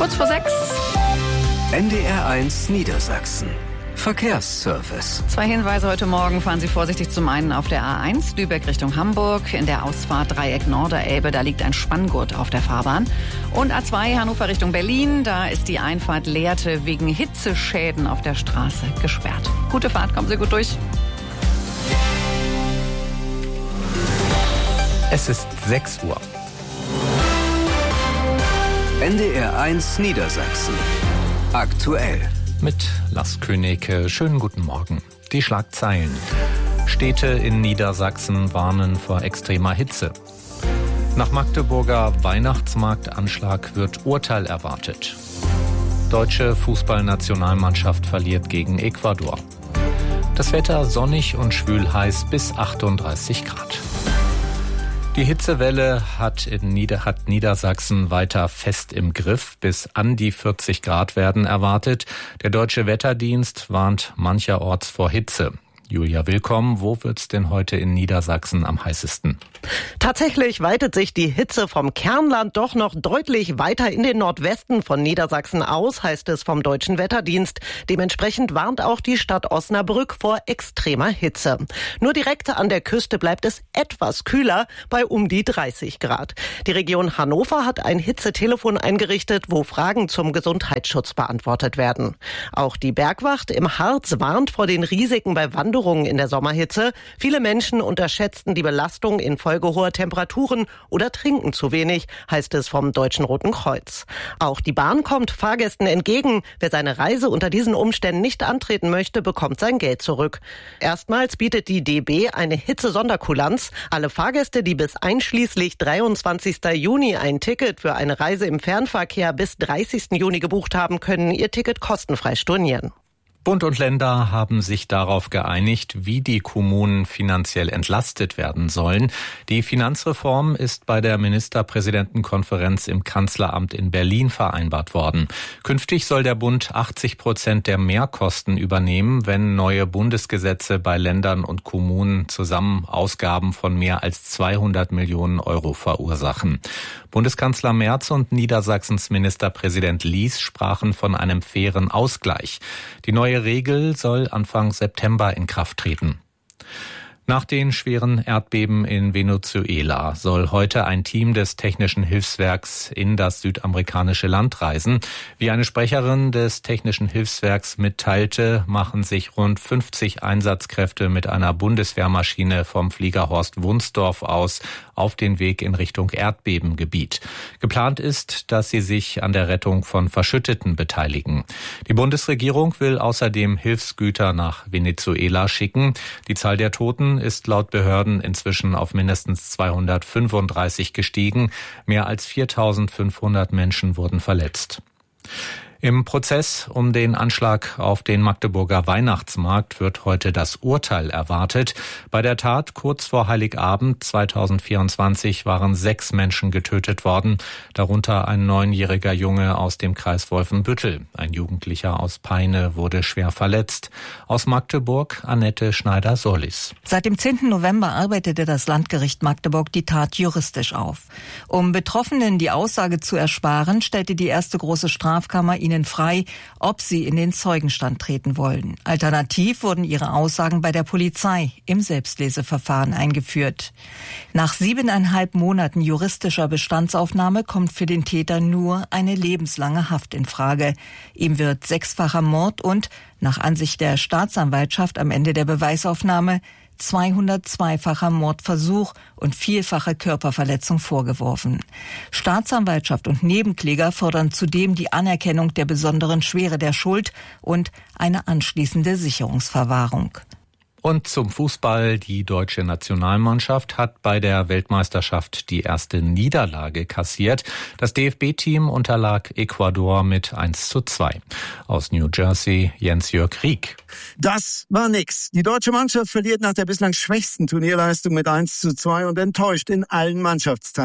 Kurz vor 6. NDR1 Niedersachsen. Verkehrsservice. 2 Hinweise heute Morgen. Fahren Sie vorsichtig zum einen auf der A1 Lübeck Richtung Hamburg. In der Ausfahrt Dreieck Norderelbe, da liegt ein Spanngurt auf der Fahrbahn. Und A2 Hannover Richtung Berlin, da ist die Einfahrt Lehrte wegen Hitzeschäden auf der Straße gesperrt. Gute Fahrt, kommen Sie gut durch. Es ist 6 Uhr. NDR1 Niedersachsen. Aktuell. Mit Lars Königke. Schönen guten Morgen. Die Schlagzeilen. Städte in Niedersachsen warnen vor extremer Hitze. Nach Magdeburger Weihnachtsmarktanschlag wird Urteil erwartet. Deutsche Fußballnationalmannschaft verliert gegen Ecuador. Das Wetter sonnig und schwül heiß bis 38 Grad. Die Hitzewelle hat Niedersachsen weiter fest im Griff. Bis an die 40 Grad werden erwartet. Der Deutsche Wetterdienst warnt mancherorts vor Hitze. Julia Willkomm, wo wird's denn heute in Niedersachsen am heißesten? Tatsächlich weitet sich die Hitze vom Kernland doch noch deutlich weiter in den Nordwesten von Niedersachsen aus, heißt es vom Deutschen Wetterdienst. Dementsprechend warnt auch die Stadt Osnabrück vor extremer Hitze. Nur direkt an der Küste bleibt es etwas kühler, bei um die 30 Grad. Die Region Hannover hat ein Hitzetelefon eingerichtet, wo Fragen zum Gesundheitsschutz beantwortet werden. Auch die Bergwacht im Harz warnt vor den Risiken bei Wanderungen in der Sommerhitze. Viele Menschen unterschätzten die Belastung infolge hoher Temperaturen oder trinken zu wenig, heißt es vom Deutschen Roten Kreuz. Auch die Bahn kommt Fahrgästen entgegen. Wer seine Reise unter diesen Umständen nicht antreten möchte, bekommt sein Geld zurück. Erstmals bietet die DB eine Hitze-Sonderkulanz. Alle Fahrgäste, die bis einschließlich 23. Juni ein Ticket für eine Reise im Fernverkehr bis 30. Juni gebucht haben, können ihr Ticket kostenfrei stornieren. Bund und Länder haben sich darauf geeinigt, wie die Kommunen finanziell entlastet werden sollen. Die Finanzreform ist bei der Ministerpräsidentenkonferenz im Kanzleramt in Berlin vereinbart worden. Künftig soll der Bund 80% der Mehrkosten übernehmen, wenn neue Bundesgesetze bei Ländern und Kommunen zusammen Ausgaben von mehr als 200 Millionen Euro verursachen. Bundeskanzler Merz und Niedersachsens Ministerpräsident Lies sprachen von einem fairen Ausgleich. Die neue Regel soll Anfang September in Kraft treten. Nach den schweren Erdbeben in Venezuela soll heute ein Team des Technischen Hilfswerks in das südamerikanische Land reisen. Wie eine Sprecherin des Technischen Hilfswerks mitteilte, machen sich rund 50 Einsatzkräfte mit einer Bundeswehrmaschine vom Flieger Horst Wunsdorf aus auf den Weg in Richtung Erdbebengebiet. Geplant ist, dass sie sich an der Rettung von Verschütteten beteiligen. Die Bundesregierung will außerdem Hilfsgüter nach Venezuela schicken. Die Zahl der Toten ist laut Behörden inzwischen auf mindestens 235 gestiegen. Mehr als 4.500 Menschen wurden verletzt. Im Prozess um den Anschlag auf den Magdeburger Weihnachtsmarkt wird heute das Urteil erwartet. Bei der Tat kurz vor Heiligabend 2024 waren 6 Menschen getötet worden, darunter ein 9-jähriger Junge aus dem Kreis Wolfenbüttel. Ein Jugendlicher aus Peine wurde schwer verletzt. Aus Magdeburg Annette Schneider-Solis. Seit dem 10. November arbeitete das Landgericht Magdeburg die Tat juristisch auf. Um Betroffenen die Aussage zu ersparen, stellte die erste große Strafkammer ihnen frei, ob sie in den Zeugenstand treten wollen. Alternativ wurden ihre Aussagen bei der Polizei im Selbstleseverfahren eingeführt. Nach 7,5 Monaten juristischer Bestandsaufnahme kommt für den Täter nur eine lebenslange Haft in Frage. Ihm wird 6-facher Mord und, nach Ansicht der Staatsanwaltschaft am Ende der Beweisaufnahme, 202-facher Mordversuch und vielfache Körperverletzung vorgeworfen. Staatsanwaltschaft und Nebenkläger fordern zudem die Anerkennung der besonderen Schwere der Schuld und eine anschließende Sicherungsverwahrung. Und zum Fußball. Die deutsche Nationalmannschaft hat bei der Weltmeisterschaft die erste Niederlage kassiert. Das DFB-Team unterlag Ecuador mit 1:2. Aus New Jersey Jens-Jörg Rieck. Das war nix. Die deutsche Mannschaft verliert nach der bislang schwächsten Turnierleistung mit 1:2 und enttäuscht in allen Mannschaftsteilen.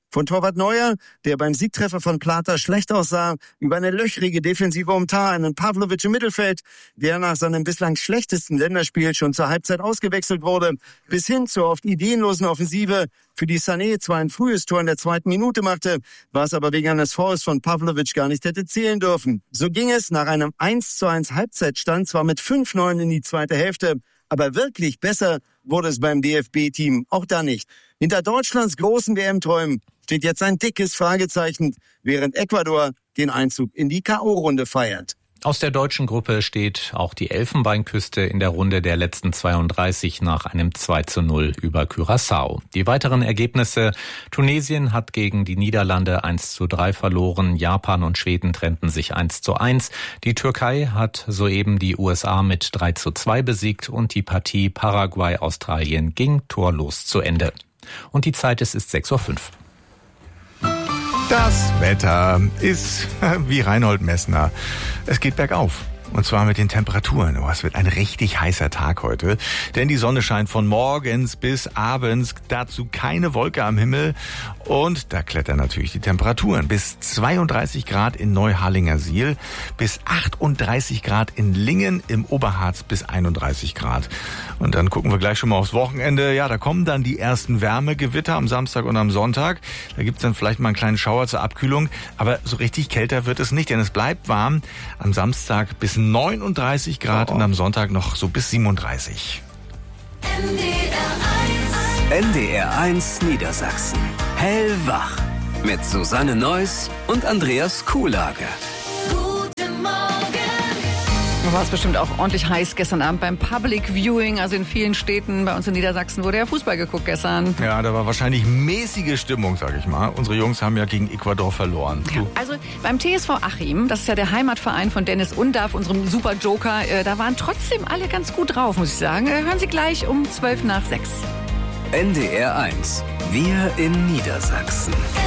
Von Torwart Neuer, der beim Siegtreffer von Plata schlecht aussah, über eine löchrige Defensive um Tah, einen Pavlovic im Mittelfeld, der nach seinem bislang schlechtesten Länderspiel schon zur Halbzeit ausgewechselt wurde, bis hin zur oft ideenlosen Offensive, für die Sané zwar ein frühes Tor in der 2. Minute machte, was aber wegen eines Fouls von Pavlovic gar nicht hätte zählen dürfen. So ging es nach einem 1:1 Halbzeitstand zwar mit 5:9 in die zweite Hälfte, aber wirklich besser wurde es beim DFB-Team auch da nicht. Hinter Deutschlands großen WM-Träumen steht jetzt ein dickes Fragezeichen, während Ecuador den Einzug in die K.O.-Runde feiert. Aus der deutschen Gruppe steht auch die Elfenbeinküste in der Runde der letzten 32 nach einem 2:0 über Curaçao. Die weiteren Ergebnisse: Tunesien hat gegen die Niederlande 1:3 verloren, Japan und Schweden trennten sich 1:1. Die Türkei hat soeben die USA mit 3:2 besiegt und die Partie Paraguay-Australien ging torlos zu Ende. Und die Zeit ist 6:05 Uhr. Das Wetter ist wie Reinhold Messner. Es geht bergauf. Und zwar mit den Temperaturen. Oh, es wird ein richtig heißer Tag heute. Denn die Sonne scheint von morgens bis abends. Dazu keine Wolke am Himmel. Und da klettern natürlich die Temperaturen. Bis 32 Grad in Neuharlingersiel. Bis 38 Grad in Lingen. Im Oberharz bis 31 Grad. Und dann gucken wir gleich schon mal aufs Wochenende. Ja, da kommen dann die ersten Wärmegewitter am Samstag und am Sonntag. Da gibt's dann vielleicht mal einen kleinen Schauer zur Abkühlung. Aber so richtig kälter wird es nicht, denn es bleibt warm. Am Samstag bis 39 Grad und am Sonntag noch so bis 37. NDR 1 Niedersachsen. Hellwach. Mit Susanne Neuss und Andreas Kuhlage. War es bestimmt auch ordentlich heiß gestern Abend beim Public Viewing. Also in vielen Städten bei uns in Niedersachsen wurde ja Fußball geguckt gestern. Ja, da war wahrscheinlich mäßige Stimmung, sag ich mal. Unsere Jungs haben ja gegen Ecuador verloren. Ja, also beim TSV Achim, das ist ja der Heimatverein von Dennis Undaff, unserem Super Joker, da waren trotzdem alle ganz gut drauf, muss ich sagen. Hören Sie gleich um 6:12. NDR 1. Wir in Niedersachsen.